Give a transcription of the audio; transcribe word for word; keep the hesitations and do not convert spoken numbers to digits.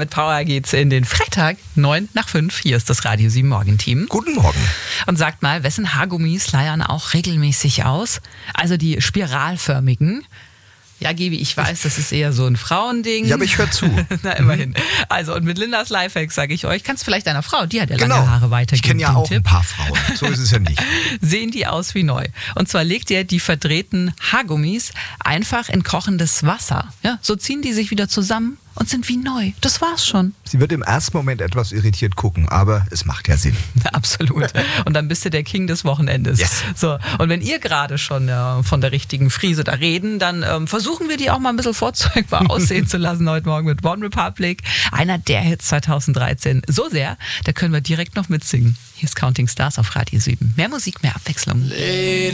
mit Power geht's in den Freitag, neun nach fünf. Hier ist das Radio sieben Morgenteam. Guten Morgen. Und sagt mal, wessen Haargummis leiern auch regelmäßig aus? Also die spiralförmigen. Ja, Gebi, ich weiß, das ist eher so ein Frauending. Ja, aber ich höre zu. Na, immerhin. Also, und mit Lindas Lifehack sage ich euch, kannst vielleicht deiner Frau, die hat ja lange Genau. Haare weitergeben. Ich kenne ja den auch Tipp. ein paar Frauen. So ist es ja nicht. Sehen die aus wie neu. Und zwar legt ihr die verdrehten Haargummis einfach in kochendes Wasser. Ja, so ziehen die sich wieder zusammen und sind wie neu. Das war's schon. Sie wird im ersten Moment etwas irritiert gucken, aber es macht ja Sinn. Absolut. Und dann bist du der King des Wochenendes. Yes. So. Und wenn ihr gerade schon äh, von der richtigen Frise da reden, dann ähm, versuchen wir die auch mal ein bisschen vorzeigbar aussehen zu lassen heute Morgen mit One Republic. Einer der Hits zweitausenddreizehn. So sehr, da können wir direkt noch mitsingen. Hier ist Counting Stars auf Radio sieben. Mehr Musik, mehr Abwechslung.